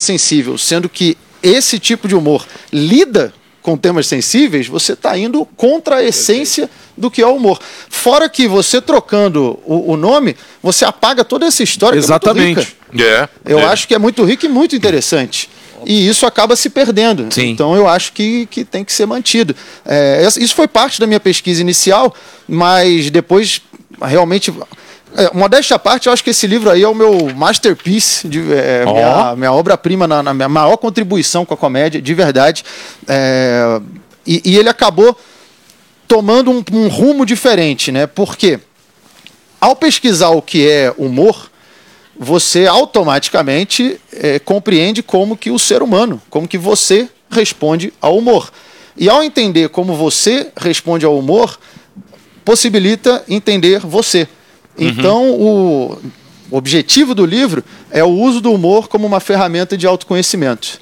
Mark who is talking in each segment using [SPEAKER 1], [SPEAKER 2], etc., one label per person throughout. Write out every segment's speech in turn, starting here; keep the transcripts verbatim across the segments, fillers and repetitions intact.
[SPEAKER 1] sensível, sendo que esse tipo de humor lida com temas sensíveis, você está indo contra a essência do que é o humor. Fora que você trocando o, o nome, você apaga toda essa história.
[SPEAKER 2] Exatamente.
[SPEAKER 1] Que é muito rica. É, Eu é. acho que é muito rico e muito interessante. E isso acaba se perdendo.
[SPEAKER 2] Sim.
[SPEAKER 1] Então eu acho que, que tem que ser mantido. É, isso foi parte da minha pesquisa inicial, mas depois realmente... É, modéstia à parte, eu acho que esse livro aí é o meu masterpiece, de, é, oh. minha, minha obra-prima, na, na minha maior contribuição com a comédia, de verdade. É, e, e ele acabou tomando um, um rumo diferente, né? Porque ao pesquisar o que é humor, você automaticamente é, compreende como que o ser humano, como que você responde ao humor. E ao entender como você responde ao humor, possibilita entender você. Então, uhum. o objetivo do livro é o uso do humor como uma ferramenta de autoconhecimento.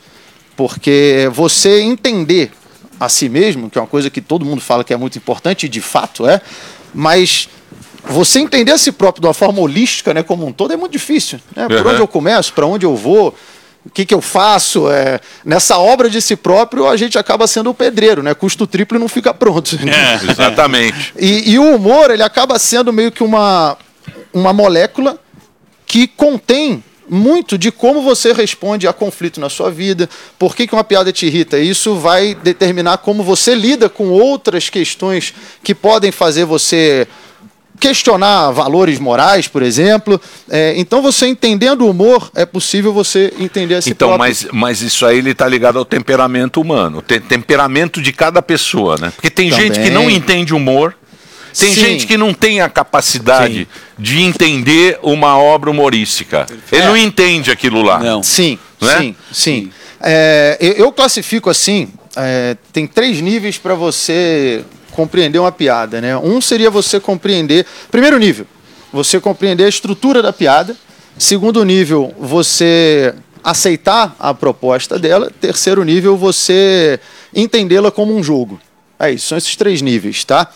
[SPEAKER 1] Porque você entender a si mesmo, que é uma coisa que todo mundo fala que é muito importante, e de fato é, mas você entender a si próprio de uma forma holística, né, como um todo, é muito difícil. Né? Por uhum. onde eu começo, para onde eu vou, o que, que eu faço? É, nessa obra de si próprio, a gente acaba sendo o pedreiro, né? Custo triplo e não fica pronto.
[SPEAKER 3] É, exatamente.
[SPEAKER 1] E, e o humor, ele acaba sendo meio que uma, uma molécula que contém muito de como você responde a conflito na sua vida, por que, que uma piada te irrita. Isso vai determinar como você lida com outras questões que podem fazer você questionar valores morais, por exemplo. É, então, você entendendo o humor, é possível você entender a si
[SPEAKER 3] então,
[SPEAKER 1] próprio.
[SPEAKER 3] Mas, mas isso aí ele está ligado ao temperamento humano, tem, temperamento de cada pessoa, né? Porque tem Também. gente que não entende humor, tem Sim. gente que não tem a capacidade Sim. de entender uma obra humorística. Ele é. não entende aquilo lá.
[SPEAKER 1] Não. Sim, né? sim, sim. É, eu classifico assim, é, tem três níveis para você compreender uma piada, né? Um seria você compreender... Primeiro nível, você compreender a estrutura da piada. Segundo nível, você aceitar a proposta dela. Terceiro nível, você entendê-la como um jogo. É isso, são esses três níveis, tá?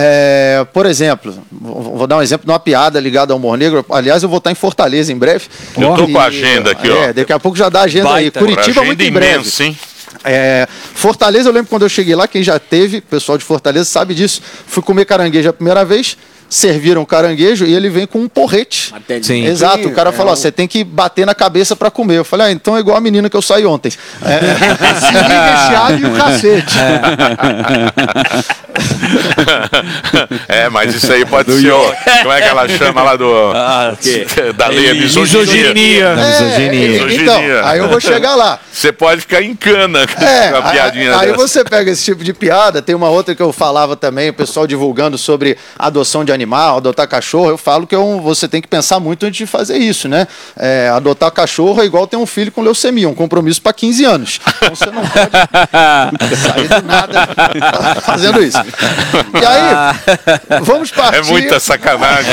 [SPEAKER 1] É, por exemplo, vou dar um exemplo de uma piada ligada ao humor negro. Aliás, eu vou estar em Fortaleza em breve.
[SPEAKER 3] Eu tô e, com a agenda aqui, ó.
[SPEAKER 1] É, daqui a pouco já dá a agenda Baita. aí. Curitiba muito em breve.
[SPEAKER 3] Imenso, hein?
[SPEAKER 1] É, Fortaleza, eu lembro quando eu cheguei lá, quem já teve, o pessoal de Fortaleza sabe disso, fui comer caranguejo a primeira vez, serviram caranguejo e ele vem com um porrete.
[SPEAKER 2] Sim.
[SPEAKER 1] Exato, o cara é falou, ó, você tem que bater na cabeça pra comer. Eu falei, ah, então é igual a menina que eu saí ontem. É, se recheado e o cacete.
[SPEAKER 3] É. é, mas isso aí pode ser, ó, como é que ela chama lá do... Ah, da lei, misoginia.
[SPEAKER 2] Misoginia.
[SPEAKER 1] É,
[SPEAKER 3] misoginia.
[SPEAKER 1] Então, aí eu vou chegar lá.
[SPEAKER 3] Você pode ficar em cana com
[SPEAKER 1] é,
[SPEAKER 3] uma piadinha
[SPEAKER 1] aí, aí
[SPEAKER 3] dessa.
[SPEAKER 1] você pega esse tipo de piada, tem uma outra que eu falava também, o pessoal divulgando sobre adoção de animal, adotar cachorro, eu falo que é um, você tem que pensar muito antes de fazer isso, né? É, adotar cachorro é igual ter um filho com leucemia, um compromisso para quinze anos. Então você não pode sair do nada fazendo isso. E aí, vamos partir...
[SPEAKER 3] É muita sacanagem.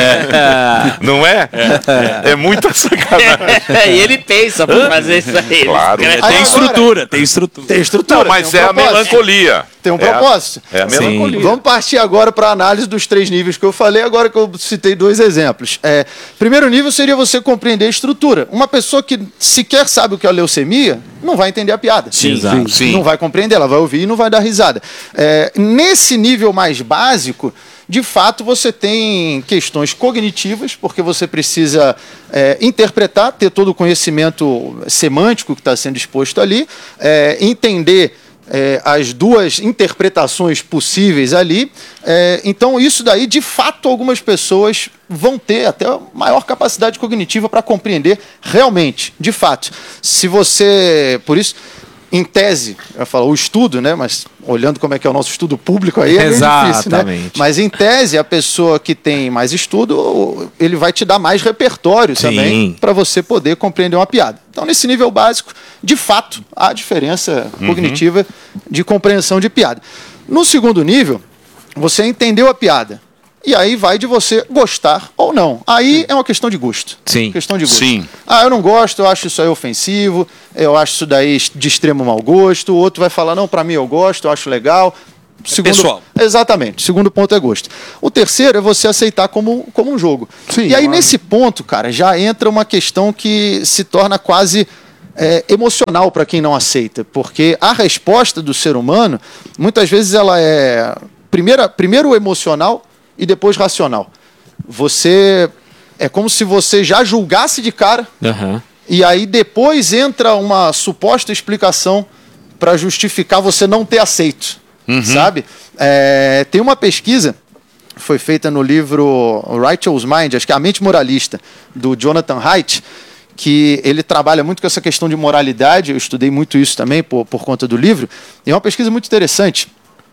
[SPEAKER 3] É. Não é? É, é muita sacanagem.
[SPEAKER 4] E ele pensa pra fazer isso aí.
[SPEAKER 3] Claro.
[SPEAKER 2] Tem
[SPEAKER 1] Aí
[SPEAKER 2] estrutura,
[SPEAKER 1] agora,
[SPEAKER 2] tem estrutura.
[SPEAKER 1] Tem estrutura.
[SPEAKER 3] Não, mas
[SPEAKER 1] tem um
[SPEAKER 3] é a melancolia.
[SPEAKER 1] Tem um
[SPEAKER 3] é
[SPEAKER 1] propósito.
[SPEAKER 3] A, é a melancolia.
[SPEAKER 1] Vamos partir agora para a análise dos três níveis que eu falei, agora que eu citei dois exemplos. É, primeiro nível seria você compreender a estrutura. Uma pessoa que sequer sabe o que é a leucemia, não vai entender a piada.
[SPEAKER 2] Sim, sim.
[SPEAKER 3] Sim.
[SPEAKER 1] Não vai compreender, ela vai ouvir e não vai dar risada. É, nesse nível mais básico, de fato, você tem questões cognitivas, porque você precisa é, interpretar, ter todo o conhecimento semântico que está sendo exposto ali, é, entender é, as duas interpretações possíveis ali. É, então, isso daí, de fato, algumas pessoas vão ter até maior capacidade cognitiva para compreender realmente, de fato. Se você... Por isso... Em tese, eu falo o estudo, né? Mas olhando como é que é o nosso estudo público aí, é meio difícil, né? Mas em tese, a pessoa que tem mais estudo, ele vai te dar mais repertório Sim. também para você poder compreender uma piada. Então, nesse nível básico, de fato, há diferença uhum. cognitiva de compreensão de piada. No segundo nível, você entendeu a piada. E aí vai de você gostar ou não. Aí é uma questão de gosto.
[SPEAKER 2] Sim.
[SPEAKER 1] Questão de gosto.
[SPEAKER 3] Sim.
[SPEAKER 1] Ah, eu não gosto, eu acho isso aí ofensivo, eu acho isso daí de extremo mau gosto. O outro vai falar, não, para mim eu gosto, eu acho legal. Segundo, é pessoal. Exatamente. Segundo ponto é gosto. O terceiro é você aceitar como, como um jogo. Sim, e aí, nesse ponto, cara, já entra uma questão que se torna quase é, emocional para quem não aceita, porque a resposta do ser humano, muitas vezes ela é primeira, primeiro emocional e depois racional. Você é como se você já julgasse de cara, uhum. e aí depois entra uma suposta explicação para justificar você não ter aceito, uhum. sabe? É, tem uma pesquisa foi feita no livro Righteous Mind, acho que é A Mente Moralista, do Jonathan Haidt, que ele trabalha muito com essa questão de moralidade. Eu estudei muito isso também por, por conta do livro, e é uma pesquisa muito interessante,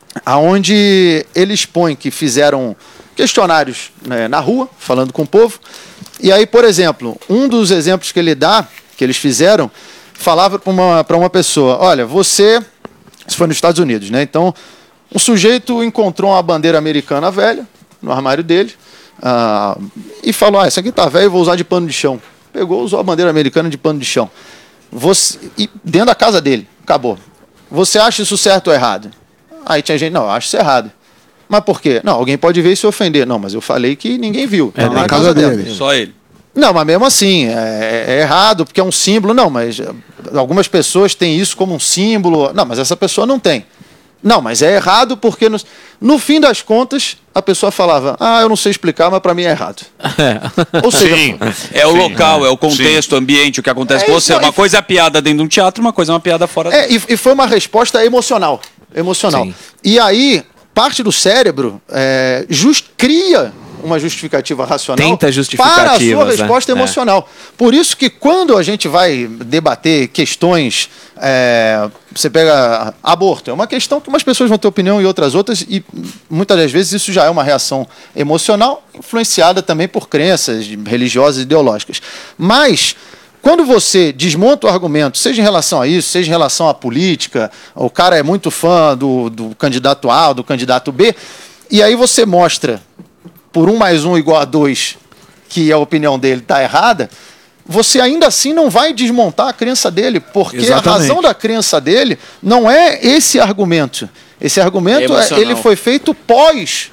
[SPEAKER 1] onde ele expõe que fizeram questionários, né, na rua, falando com o povo, e aí, por exemplo, um dos exemplos que ele dá, que eles fizeram, falava para uma, para uma pessoa, olha, você, isso foi nos Estados Unidos, né, então, um sujeito encontrou uma bandeira americana velha no armário dele, uh, e falou, ah, essa aqui tá velha, eu vou usar de pano de chão. Pegou, usou a bandeira americana de pano de chão. Você, e dentro da casa dele, acabou. Você acha isso certo ou errado? Aí tinha gente, não, eu acho isso errado. Mas por quê? Não, alguém pode ver e se ofender. Não, mas eu falei que ninguém viu.
[SPEAKER 2] É, na casa, casa dele. dele.
[SPEAKER 5] Só ele.
[SPEAKER 1] Não, mas mesmo assim, é, é errado, porque é um símbolo. Não, mas algumas pessoas têm isso como um símbolo. Não, mas essa pessoa não tem. Não, mas é errado porque, no, no fim das contas, a pessoa falava, ah, eu não sei explicar, mas para mim é errado.
[SPEAKER 5] É.
[SPEAKER 1] Ou seja,
[SPEAKER 5] sim, é o sim, local, é o contexto, sim. o ambiente, o que acontece é com você. Isso, uma coisa é piada dentro de um teatro, uma coisa é uma piada fora.
[SPEAKER 1] É, e, e foi uma resposta emocional. Emocional. Sim. E aí, parte do cérebro é, just, cria uma justificativa racional
[SPEAKER 2] Tenta
[SPEAKER 1] para a sua resposta
[SPEAKER 2] né?
[SPEAKER 1] emocional. É. Por isso que quando a gente vai debater questões, é, você pega aborto, é uma questão que umas pessoas vão ter opinião e outras outras, e muitas das vezes isso já é uma reação emocional, influenciada também por crenças religiosas e ideológicas. Mas quando você desmonta o argumento, seja em relação a isso, seja em relação à política, o cara é muito fã do, do candidato A ou do candidato B, e aí você mostra por um mais um igual a dois, que a opinião dele está errada, você ainda assim não vai desmontar a crença dele, porque Exatamente. a razão da crença dele não é esse argumento. Esse argumento, é ele foi feito pós,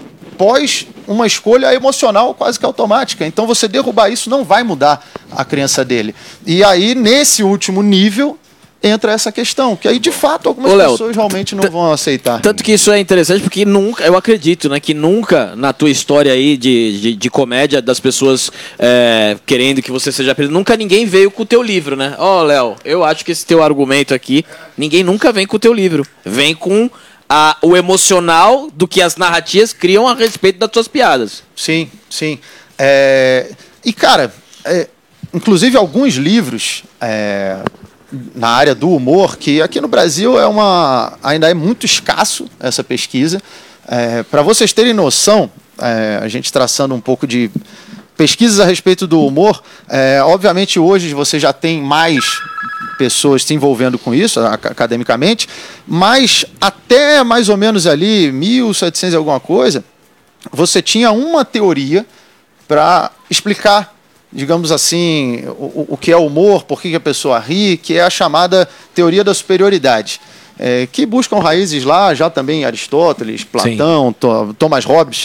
[SPEAKER 1] pós uma escolha emocional quase que automática. Então você derrubar isso não vai mudar a crença dele. E aí, nesse último nível, entra essa questão, que aí de fato algumas Ô, Léo, pessoas realmente não vão aceitar.
[SPEAKER 2] Tanto que isso é interessante porque nunca, eu acredito, né, que nunca na tua história aí de, de, de comédia das pessoas é, querendo que você seja preso, nunca ninguém veio com o teu livro, né? Ó, oh, Léo, eu acho que esse teu argumento aqui, ninguém nunca vem com o teu livro. Vem com a, o emocional do que as narrativas criam a respeito das tuas piadas.
[SPEAKER 1] Sim, sim. É, e cara, é, inclusive alguns livros É, na área do humor, que aqui no Brasil é uma, ainda é muito escasso essa pesquisa. É, para vocês terem noção, é, a gente traçando um pouco de pesquisas a respeito do humor, é, obviamente hoje você já tem mais pessoas se envolvendo com isso, academicamente, mas até mais ou menos ali, mil e setecentos e alguma coisa, você tinha uma teoria para explicar, digamos assim, o, o que é humor, por que a pessoa ri, que é a chamada teoria da superioridade, é, que buscam raízes lá, já também em Aristóteles, Platão, Sim. Thomas Hobbes,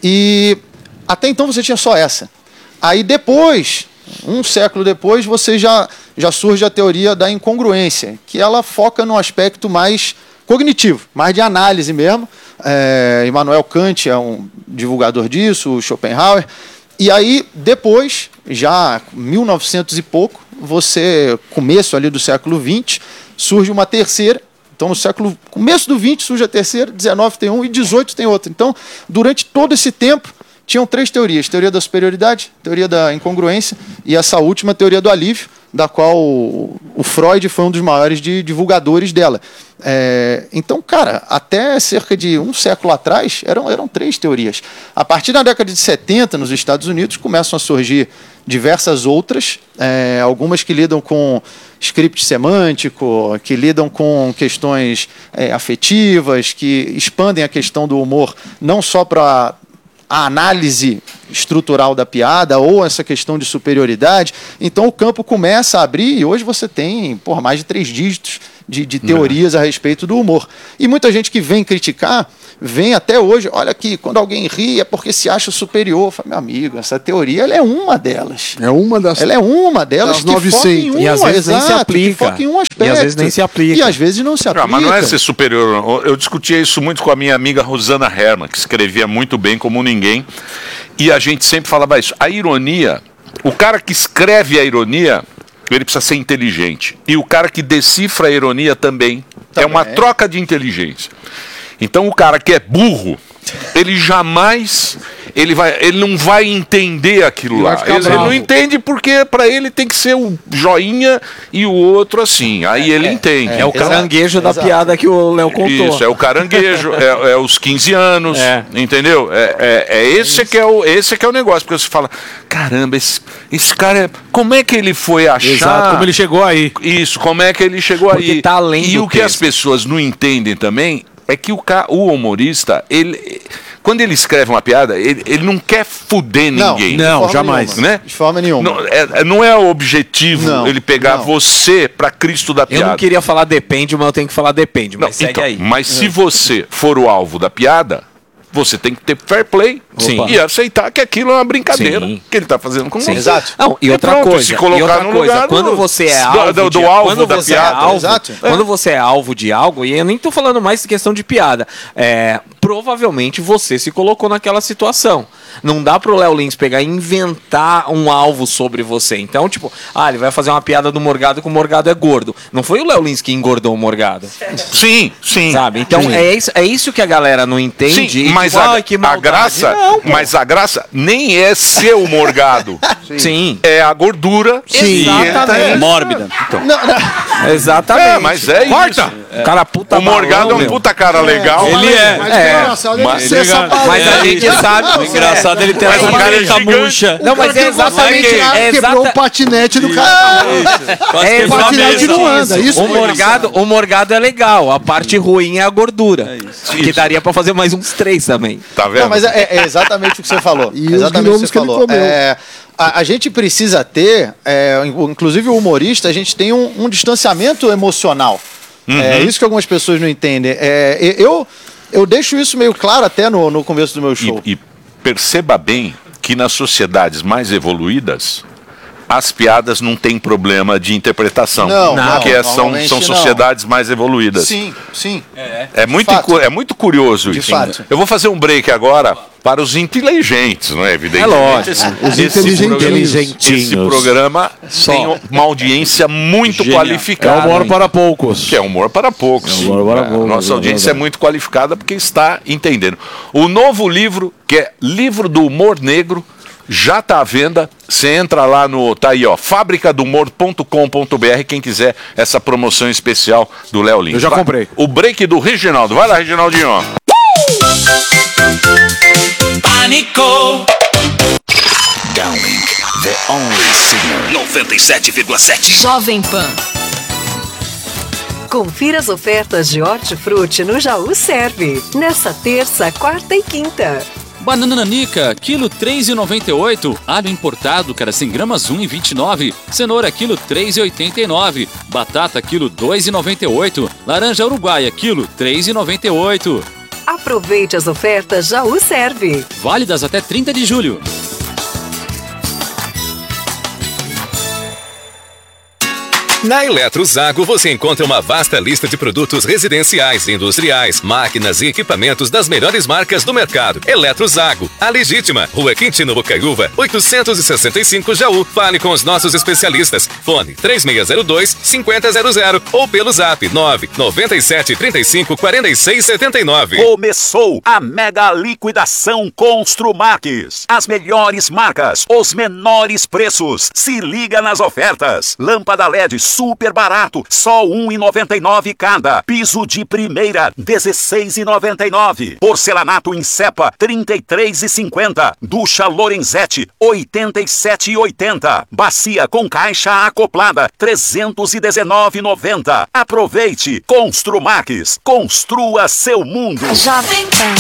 [SPEAKER 1] e até então você tinha só essa. Aí depois, um século depois, você já, já surge a teoria da incongruência, que ela foca num aspecto mais cognitivo, mais de análise mesmo. É, Immanuel Kant é um divulgador disso, o Schopenhauer. E aí, depois, já mil e novecentos e pouco, você, começo ali do século vinte, surge uma terceira. Então, no século, começo do vinte surge a terceira, dezenove tem um e dezoito tem outra. Então, durante todo esse tempo, tinham três teorias. Teoria da superioridade, teoria da incongruência e essa última, teoria do alívio, da qual o Freud foi um dos maiores de divulgadores dela. É, então, cara, até cerca de um século atrás, eram, eram três teorias. A partir da década de setenta, nos Estados Unidos, começam a surgir diversas outras, é, algumas que lidam com script semântico, que lidam com questões é, afetivas, que expandem a questão do humor não só para a análise estrutural da piada ou essa questão de superioridade. Então o campo começa a abrir e hoje você tem por mais de três dígitos de, de teorias a respeito do humor. E muita gente que vem criticar, vem até hoje, olha aqui, quando alguém ri é porque se acha superior. Eu falo, meu amigo, essa teoria ela é uma delas.
[SPEAKER 6] É uma das...
[SPEAKER 1] Ela é uma delas
[SPEAKER 6] das
[SPEAKER 1] que
[SPEAKER 6] novecentas.
[SPEAKER 1] foca em uma,
[SPEAKER 2] E às vezes nem se
[SPEAKER 1] exato,
[SPEAKER 2] aplica.
[SPEAKER 1] que foca em um aspecto.
[SPEAKER 2] E às vezes nem se aplica.
[SPEAKER 1] E às vezes não se aplica.
[SPEAKER 3] Não, mas não é ser superior. Eu discutia isso muito com a minha amiga Rosana Herman, que escrevia muito bem como ninguém. E a gente sempre falava isso. A ironia, o cara que escreve a ironia, ele precisa ser inteligente. E o cara que decifra a ironia também. também. É uma troca de inteligência. Então o cara que é burro, ele jamais, ele, vai, ele não vai entender aquilo lá. Ele, ele não entende porque para ele tem que ser o joinha e o outro assim. Aí é, ele é, entende.
[SPEAKER 2] É, é o caranguejo da Exato. piada que o Léo contou.
[SPEAKER 3] Isso, é o caranguejo, é, é os quinze anos, é. entendeu? É, é, é esse, é que é o, esse que é o negócio. Porque você fala, caramba, esse, esse cara, é, como é que ele foi achar...
[SPEAKER 5] Exato, como ele chegou aí.
[SPEAKER 3] Isso, como é que ele chegou porque aí.
[SPEAKER 2] Tá além
[SPEAKER 3] e
[SPEAKER 2] do
[SPEAKER 3] o que texto. As pessoas não entendem também... É que o, o humorista, ele, quando ele escreve uma piada, ele, ele não quer fuder ninguém.
[SPEAKER 2] Não, não jamais.
[SPEAKER 1] Nenhuma,
[SPEAKER 3] né?
[SPEAKER 1] De forma nenhuma.
[SPEAKER 3] Não é, não é o objetivo não, ele pegar não. você para Cristo da piada.
[SPEAKER 2] Eu não queria falar depende, mas eu tenho que falar depende. Mas não, segue
[SPEAKER 3] então,
[SPEAKER 2] aí.
[SPEAKER 3] Mas é. se você for o alvo da piada, você tem que ter fair play Sim. e aceitar que aquilo é uma brincadeira Sim. que ele está fazendo com Sim. você.
[SPEAKER 1] Exato.
[SPEAKER 2] Não, e outra
[SPEAKER 3] pronto,
[SPEAKER 2] coisa,
[SPEAKER 3] se colocar
[SPEAKER 2] e outra
[SPEAKER 3] no
[SPEAKER 2] coisa
[SPEAKER 3] lugar
[SPEAKER 2] quando
[SPEAKER 3] do,
[SPEAKER 2] você é alvo,
[SPEAKER 3] do, do
[SPEAKER 2] de,
[SPEAKER 3] alvo
[SPEAKER 2] quando
[SPEAKER 3] da
[SPEAKER 2] você
[SPEAKER 3] piada,
[SPEAKER 2] é alvo,
[SPEAKER 1] Exato.
[SPEAKER 2] quando você é alvo de algo, e eu nem estou falando mais de questão de piada, é, provavelmente você se colocou naquela situação. Não dá pro Léo Lins pegar e inventar um alvo sobre você. Então, tipo, ah, ele vai fazer uma piada do Morgado que o Morgado é gordo. Não foi o Léo Lins que engordou o Morgado.
[SPEAKER 3] Sim, sim.
[SPEAKER 2] Sabe? Então,
[SPEAKER 3] sim.
[SPEAKER 2] É, isso, é isso que a galera não entende.
[SPEAKER 3] Sim,
[SPEAKER 2] e,
[SPEAKER 3] mas
[SPEAKER 2] tipo,
[SPEAKER 3] a,
[SPEAKER 2] ah, que
[SPEAKER 3] a graça,
[SPEAKER 2] não,
[SPEAKER 3] mas a graça nem é ser o Morgado.
[SPEAKER 2] Sim. Sim.
[SPEAKER 3] É a gordura.
[SPEAKER 2] Sim. Exatamente.
[SPEAKER 5] É mórbida.
[SPEAKER 3] Então.
[SPEAKER 1] Não, não.
[SPEAKER 2] Exatamente.
[SPEAKER 3] É, mas é
[SPEAKER 2] Corta.
[SPEAKER 3] isso.
[SPEAKER 2] É. Cara puta
[SPEAKER 3] o Morgado
[SPEAKER 2] balão,
[SPEAKER 3] é um puta cara legal.
[SPEAKER 6] É,
[SPEAKER 5] ele é.
[SPEAKER 6] Mas
[SPEAKER 2] é.
[SPEAKER 6] o engraçado é
[SPEAKER 3] Mas-
[SPEAKER 6] ele ser essa
[SPEAKER 5] Mas
[SPEAKER 2] Mas a gente sabe.
[SPEAKER 5] O engraçado é ele ter
[SPEAKER 3] Mas
[SPEAKER 5] essa
[SPEAKER 3] o cara é
[SPEAKER 5] maleta
[SPEAKER 3] gigante.
[SPEAKER 5] murcha.
[SPEAKER 2] Não, mas é exatamente. É
[SPEAKER 6] quebrou
[SPEAKER 2] exata...
[SPEAKER 6] o patinete do cara.
[SPEAKER 5] Quase
[SPEAKER 2] É,
[SPEAKER 5] quebrou
[SPEAKER 6] o
[SPEAKER 5] a
[SPEAKER 6] patinete
[SPEAKER 5] mesa.
[SPEAKER 6] não anda. Isso
[SPEAKER 2] O
[SPEAKER 6] foi
[SPEAKER 2] morgado, o morgado é legal, a parte ruim é a gordura. Que daria pra fazer mais uns três também.
[SPEAKER 3] Tá vendo?
[SPEAKER 1] Não, mas é, é exatamente o que você falou.
[SPEAKER 6] E os
[SPEAKER 1] exatamente o
[SPEAKER 6] gnomos
[SPEAKER 1] que você
[SPEAKER 6] que ele
[SPEAKER 1] falou.
[SPEAKER 6] comeu.
[SPEAKER 1] É, a, a gente precisa ter, é, inclusive o humorista, a gente tem um, um distanciamento emocional.
[SPEAKER 3] Uhum.
[SPEAKER 1] É isso que algumas pessoas não entendem. É, eu, eu deixo isso meio claro até no, no começo do meu show.
[SPEAKER 3] E, e perceba bem que nas sociedades mais evoluídas, as piadas não têm problema de interpretação.
[SPEAKER 1] Não, não,
[SPEAKER 3] porque são,
[SPEAKER 1] normalmente
[SPEAKER 3] são sociedades mais evoluídas.
[SPEAKER 1] Sim, sim.
[SPEAKER 3] É muito,
[SPEAKER 1] fato.
[SPEAKER 3] cu- é muito curioso
[SPEAKER 1] De
[SPEAKER 3] isso.
[SPEAKER 1] fato.
[SPEAKER 3] Eu vou fazer um break agora para os inteligentes, não é? Evidentemente.
[SPEAKER 2] É lógico.
[SPEAKER 3] Esse,
[SPEAKER 6] Os
[SPEAKER 3] esse
[SPEAKER 6] inteligentinhos.
[SPEAKER 3] programa, esse programa tem uma audiência muito
[SPEAKER 5] Genial.
[SPEAKER 3] qualificada.
[SPEAKER 5] É humor para poucos.
[SPEAKER 3] Que é humor para poucos.
[SPEAKER 5] É humor para
[SPEAKER 3] É,
[SPEAKER 5] poucos,
[SPEAKER 3] Nossa
[SPEAKER 5] é
[SPEAKER 3] audiência é
[SPEAKER 5] verdade.
[SPEAKER 3] muito qualificada porque está entendendo. O novo livro, que é Livro do Humor Negro, já está à venda. Você entra lá no, tá aí, ó, fábrica do humor ponto com ponto b r, quem quiser essa promoção especial do Léo Lins.
[SPEAKER 5] Eu já
[SPEAKER 3] Vai,
[SPEAKER 5] comprei.
[SPEAKER 3] O break do Reginaldo. Vai lá, Reginaldinho.
[SPEAKER 7] Pânico. Downlink, the only signal. noventa e sete vírgula sete.
[SPEAKER 8] Jovem Pan. Confira as ofertas de Hortifruti no Jaú Serve. Nessa terça, quarta e quinta.
[SPEAKER 9] Banana nanica, quilo três reais e noventa e oito. Alho importado, cara, cem gramas, um real e vinte e nove. Cenoura, quilo três reais e oitenta e nove. Batata, quilo dois reais e noventa e oito. Laranja uruguaia, quilo três reais e noventa e oito.
[SPEAKER 8] Aproveite as ofertas Jaú Serve.
[SPEAKER 9] Válidas até trinta de julho.
[SPEAKER 10] Na Eletrozago você encontra uma vasta lista de produtos residenciais, industriais, máquinas e equipamentos das melhores marcas do mercado. Eletrozago, a legítima, Rua Quintino Bocaiúva, oitocentos e sessenta e cinco Jaú. Fale com os nossos especialistas. Fone três seis zero dois, cinco zero zero zero ou pelo zap nove nove sete, três cinco, quatro seis sete nove.
[SPEAKER 7] Começou a mega liquidação Construmax. As melhores marcas, os menores preços. Se liga nas ofertas. Lâmpada L E D super barato, só um real e noventa e nove cada. Piso de primeira, dezesseis reais e noventa e nove. Porcelanato em cepa, trinta e três reais e cinquenta. Ducha Lorenzetti, oitenta e sete reais e oitenta. Bacia com caixa acoplada, trezentos e dezenove reais e noventa. Aproveite. Construmax. Construa seu mundo.
[SPEAKER 8] Jovem Pan.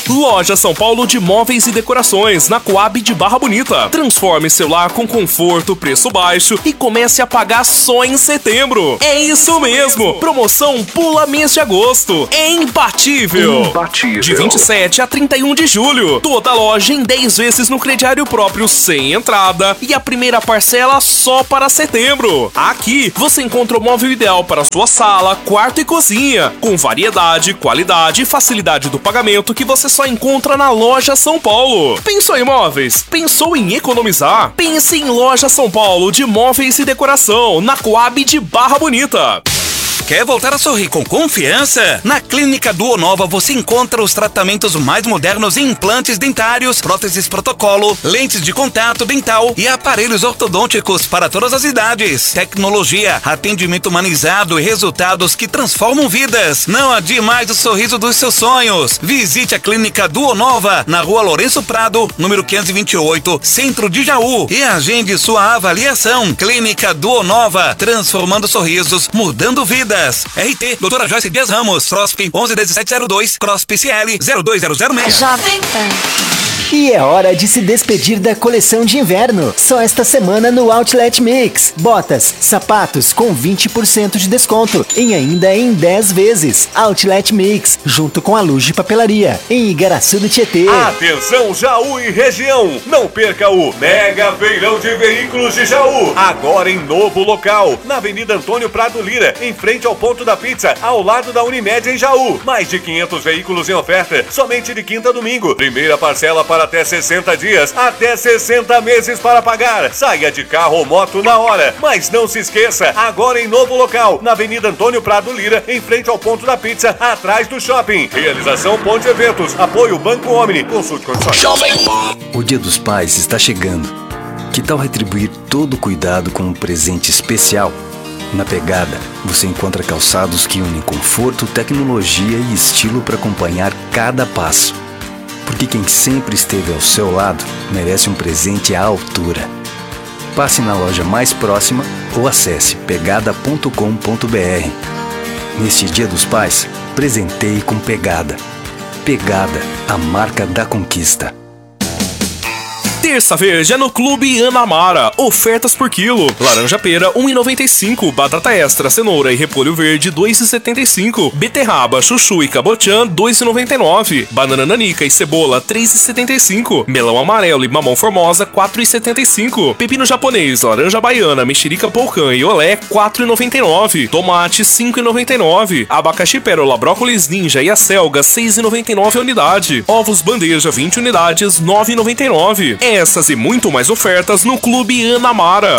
[SPEAKER 6] Loja São Paulo de Móveis e Decorações, na Coab de Barra Bonita. Transforme seu lar com conforto, preço baixo e comece a pagar só em setembro. É isso mesmo! Promoção Pula Mês de Agosto. É imbatível! Imbatível. De vinte e sete a trinta e um de julho. Toda loja em dez vezes no crediário próprio sem entrada e a primeira parcela só para setembro. Aqui você encontra o móvel ideal para sua sala, quarto e cozinha, com variedade, qualidade e facilidade do pagamento que você só encontra na Loja São Paulo. Pensou em móveis? Pensou em economizar? Pense em Loja São Paulo de Móveis e Decoração, na Coab de Barra Bonita.
[SPEAKER 11] Quer voltar a sorrir com confiança? Na Clínica Duonova você encontra os tratamentos mais modernos em implantes dentários, próteses protocolo, lentes de contato dental e aparelhos ortodônticos para todas as idades. Tecnologia, atendimento humanizado e resultados que transformam vidas. Não adie mais o sorriso dos seus sonhos. Visite a Clínica Duonova na Rua Lourenço Prado, número quinhentos e vinte e oito, Centro de Jaú, e agende sua avaliação. Clínica Duonova, transformando sorrisos, mudando vidas. R T, doutora Joyce Dias Ramos, C R O S P onze dezessete zero dois, C R O S P C L zero dois zero zero seis.
[SPEAKER 12] Jovem Pan. E é hora de se despedir da coleção de inverno. Só esta semana no Outlet Mix. Botas, sapatos com vinte por cento de desconto em ainda em dez vezes. Outlet Mix, junto com a Luz de Papelaria, em Igaraçu do Tietê.
[SPEAKER 13] Atenção Jaú e região, não perca o Mega Feirão de Veículos de Jaú. Agora em novo local, na Avenida Antônio Prado Lira, em frente ao Ponto da Pizza, ao lado da Unimed em Jaú. Mais de quinhentos veículos em oferta, somente de quinta a domingo. Primeira parcela para até sessenta dias, até sessenta meses para pagar. Saia de carro ou moto na hora. Mas não se esqueça, agora em novo local, na Avenida Antônio Prado Lira, em frente ao Ponto da Pizza, atrás do shopping. Realização Ponte Eventos, apoio Banco Omni. Consulte condições.
[SPEAKER 14] O Dia dos Pais está chegando. Que tal retribuir todo o cuidado com um presente especial? Na Pegada, você encontra calçados que unem conforto, tecnologia e estilo para acompanhar cada passo. Porque quem sempre esteve ao seu lado merece um presente à altura. Passe na loja mais próxima ou acesse pegada ponto com ponto br. Neste Dia dos Pais, presenteie com Pegada. Pegada, a marca da conquista.
[SPEAKER 6] Terça verde é no Clube Anamara. Ofertas por quilo. Laranja pera, um real e noventa e cinco centavos. Batata extra, cenoura e repolho verde, dois reais e setenta e cinco centavos. Beterraba, chuchu e cabotiã, dois reais e noventa e nove centavos. Banana nanica e cebola, três reais e setenta e cinco centavos. Melão amarelo e mamão formosa, quatro reais e setenta e cinco centavos. Pepino japonês, laranja baiana, mexerica polcã e olé, quatro reais e noventa e nove centavos. Tomate, cinco reais e noventa e nove centavos. Abacaxi pérola, brócolis ninja e acelga, seis reais e noventa e nove centavos a unidade. Ovos bandeja, vinte unidades, nove reais e noventa e nove centavos. Essas e muito mais ofertas no Clube Anamara.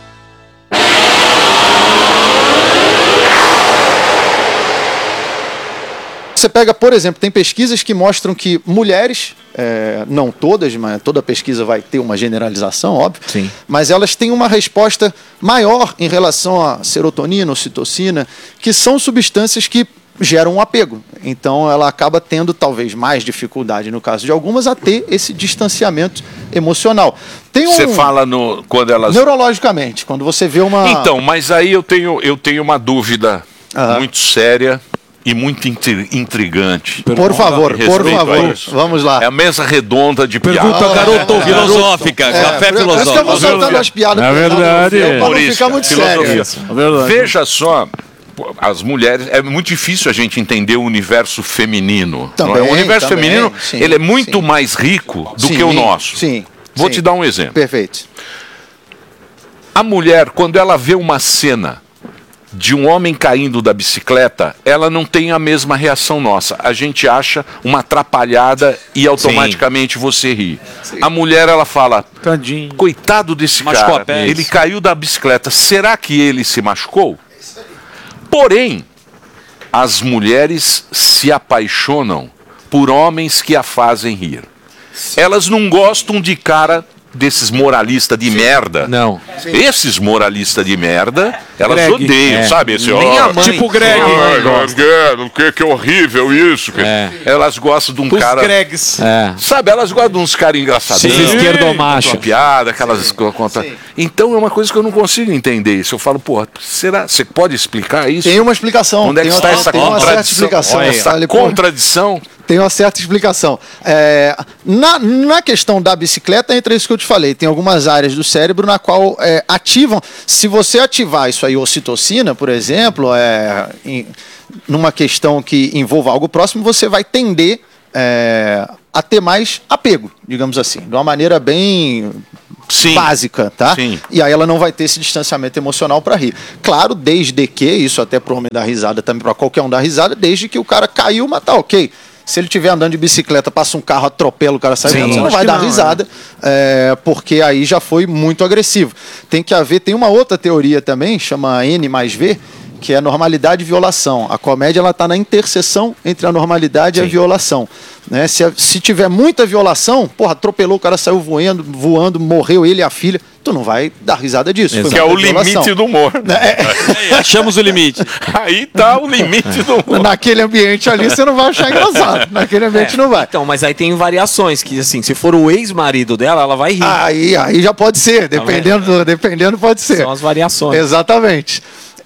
[SPEAKER 1] Você pega, por exemplo, tem pesquisas que mostram que mulheres, é, não todas, mas toda pesquisa vai ter uma generalização, óbvio,
[SPEAKER 2] Sim.
[SPEAKER 1] mas elas têm uma resposta maior em relação a serotonina, ocitocina, que são substâncias que geram um apego. Então ela acaba tendo talvez mais dificuldade, no caso de algumas, a ter esse distanciamento emocional. Tem um...
[SPEAKER 3] Você fala no, quando elas...
[SPEAKER 1] Neurologicamente, quando você vê uma...
[SPEAKER 3] Então, mas aí eu tenho, eu tenho uma dúvida ah. muito séria e muito intrigante.
[SPEAKER 1] Por favor, por favor, vamos lá.
[SPEAKER 3] É a mesa redonda de piada.
[SPEAKER 5] Pergunta garoto filosófica, é, café
[SPEAKER 1] por,
[SPEAKER 5] filosófico.
[SPEAKER 1] Por isso que eu vou soltando as piadas.
[SPEAKER 5] É verdade.
[SPEAKER 1] Para não ficar muito sério.
[SPEAKER 3] Veja só... As mulheres, é muito difícil a gente entender o universo feminino.
[SPEAKER 1] Também,
[SPEAKER 3] não é? O universo
[SPEAKER 1] também,
[SPEAKER 3] feminino
[SPEAKER 1] sim,
[SPEAKER 3] ele é muito
[SPEAKER 1] sim.
[SPEAKER 3] mais rico do
[SPEAKER 1] sim,
[SPEAKER 3] que o nosso.
[SPEAKER 1] Sim,
[SPEAKER 3] Vou
[SPEAKER 1] sim.
[SPEAKER 3] te dar um exemplo.
[SPEAKER 1] Perfeito.
[SPEAKER 3] A mulher, quando ela vê uma cena de um homem caindo da bicicleta, ela não tem a mesma reação nossa. A gente acha uma atrapalhada e automaticamente sim. você ri. Sim. A mulher, ela fala,
[SPEAKER 2] Tadinho.
[SPEAKER 3] coitado desse
[SPEAKER 5] Machucou
[SPEAKER 3] cara,
[SPEAKER 5] a pele.
[SPEAKER 3] ele caiu da bicicleta, será que ele se machucou? Porém, as mulheres se apaixonam por homens que a fazem rir. Elas não gostam de cara desses moralistas de merda.
[SPEAKER 2] Não.
[SPEAKER 3] Esses moralistas de merda, elas
[SPEAKER 2] Greg.
[SPEAKER 3] odeiam,
[SPEAKER 2] É.
[SPEAKER 3] sabe? Esse,
[SPEAKER 2] Nem
[SPEAKER 3] ó,
[SPEAKER 2] a mãe. Tipo o Greg.
[SPEAKER 3] Ah, que, que horrível isso.
[SPEAKER 2] É.
[SPEAKER 3] Elas gostam de um
[SPEAKER 2] Os
[SPEAKER 3] cara...
[SPEAKER 2] Gregs. É.
[SPEAKER 3] Sabe, elas gostam de uns caras engraçadinhos.
[SPEAKER 2] Sim. Esquerdomacho.
[SPEAKER 3] Contam piada, aquelas... Conta... Então é uma coisa que eu não consigo entender isso. Eu falo, porra, será? Você pode explicar isso?
[SPEAKER 1] Tem uma explicação.
[SPEAKER 3] Onde é que
[SPEAKER 1] tem
[SPEAKER 3] está
[SPEAKER 1] uma,
[SPEAKER 3] essa
[SPEAKER 1] tem uma certa
[SPEAKER 3] contradição?
[SPEAKER 1] explicação.
[SPEAKER 3] Olha, essa
[SPEAKER 1] Ele-
[SPEAKER 3] contradição?
[SPEAKER 1] tem uma certa explicação. É, na, na questão da bicicleta, entra isso que eu te falei. Tem algumas áreas do cérebro na qual é, ativam. Se você ativar isso aí, ocitocina, por exemplo, é, em, numa questão que envolva algo próximo, você vai tender é, a ter mais apego, digamos assim, de uma maneira bem... Sim. Básica, tá? Sim. E aí ela não vai ter esse distanciamento emocional para rir. Claro, desde que, isso até pro homem dar risada, também para qualquer um dar risada, desde que o cara caiu, mas tá ok. Se ele estiver andando de bicicleta, passa um carro, atropela, o cara sai vendo, você não vai dar não, risada, é. É, porque aí já foi muito agressivo. Tem que haver, tem uma outra teoria também, chama N mais V, que é normalidade e violação. A comédia ela está na interseção entre a normalidade Sim. e a violação. Né? Se, se tiver muita violação, porra, atropelou, o cara saiu voando, voando, morreu ele e a filha, tu não vai dar risada disso.
[SPEAKER 3] Que é o violação. Limite do humor.
[SPEAKER 5] É. Achamos o limite.
[SPEAKER 3] Aí tá o limite do humor.
[SPEAKER 1] Naquele ambiente ali você não vai achar engraçado. Naquele ambiente é. não vai.
[SPEAKER 2] Então, mas aí tem variações, que assim, se for o ex-marido dela, ela vai rir.
[SPEAKER 1] Aí, aí já pode ser, dependendo, dependendo pode ser.
[SPEAKER 2] São as variações.
[SPEAKER 1] Exatamente.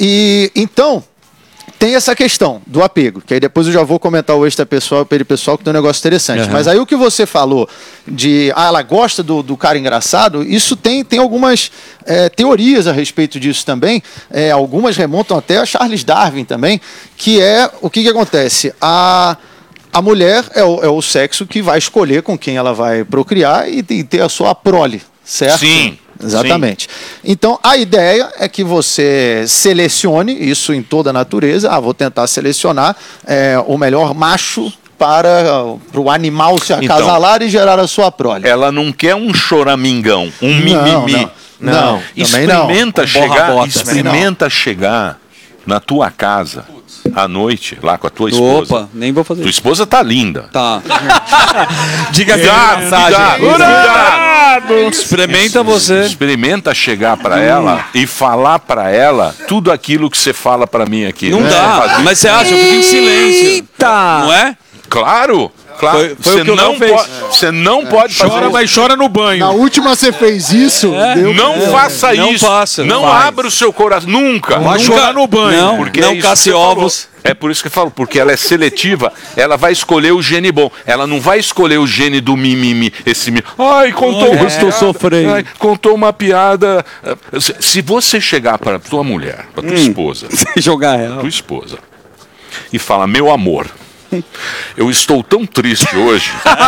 [SPEAKER 1] E então, tem essa questão do apego, que aí depois eu já vou comentar o extra pessoal e o peripessoal, que tem um negócio interessante. Uhum. Mas aí o que você falou de, ah, ela gosta do, do cara engraçado, isso tem, tem algumas é, teorias a respeito disso também, é, algumas remontam até a Charles Darwin também, que é, o que que acontece? A... A mulher é o, é o sexo que vai escolher com quem ela vai procriar e, e ter a sua prole, certo?
[SPEAKER 3] Sim.
[SPEAKER 1] Exatamente. Sim. Então, a ideia é que você selecione isso em toda a natureza. Ah, vou tentar selecionar é, o melhor macho para, para o animal se acasalar então, e gerar a sua prole.
[SPEAKER 3] Ela não quer um choramingão, um
[SPEAKER 1] não,
[SPEAKER 3] mimimi.
[SPEAKER 1] Não, não, não
[SPEAKER 3] experimenta
[SPEAKER 1] não.
[SPEAKER 3] chegar, experimenta chegar na tua casa à noite, lá com a tua esposa.
[SPEAKER 5] Opa, nem vou fazer
[SPEAKER 3] Tua esposa tá linda.
[SPEAKER 5] Tá. Diga assim,
[SPEAKER 3] cuidado, cuidado.
[SPEAKER 5] Experimenta você.
[SPEAKER 3] Experimenta chegar pra ela e falar pra ela tudo aquilo que você fala pra mim aqui.
[SPEAKER 5] Não dá, mas você acha, eu fico em silêncio.
[SPEAKER 2] Eita!
[SPEAKER 5] Não é?
[SPEAKER 3] Claro. Claro,
[SPEAKER 5] foi, foi
[SPEAKER 3] você
[SPEAKER 5] o que
[SPEAKER 3] não
[SPEAKER 5] fez.
[SPEAKER 3] pode, você não é. pode fazer
[SPEAKER 15] chora,
[SPEAKER 3] isso.
[SPEAKER 15] Mas chora no banho.
[SPEAKER 1] Na última você fez isso.
[SPEAKER 3] É.
[SPEAKER 1] Deu...
[SPEAKER 3] Não é. faça
[SPEAKER 5] não
[SPEAKER 3] isso.
[SPEAKER 5] Faça,
[SPEAKER 3] não
[SPEAKER 5] não
[SPEAKER 3] abra o seu coração. Nunca.
[SPEAKER 15] Vai
[SPEAKER 3] Nunca.
[SPEAKER 15] chorar no banho.
[SPEAKER 5] Não,
[SPEAKER 3] porque
[SPEAKER 5] não
[SPEAKER 3] é
[SPEAKER 5] casse ovos.
[SPEAKER 3] É por isso que eu falo, porque ela é seletiva, ela vai escolher o gene bom. Ela não vai escolher o gene do mimimi. Esse mimimi. Ai, contou
[SPEAKER 5] Ai,
[SPEAKER 3] uma
[SPEAKER 5] estou
[SPEAKER 3] piada.
[SPEAKER 5] sofrendo.
[SPEAKER 3] Ai, contou uma piada. Se você chegar para tua mulher, para tua hum, esposa,
[SPEAKER 5] jogar ela.
[SPEAKER 3] tua esposa, e fala, meu amor, eu estou tão triste hoje.